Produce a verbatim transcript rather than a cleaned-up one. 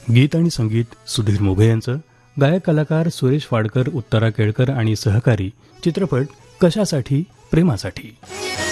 गीत आणि संगीत सुधीर मोघे यांचं, गायक कलाकार सुरेश वाडकर, उत्तरा केळकर आणि सहकारी. चित्रपट कशासाठी प्रेमासाठी.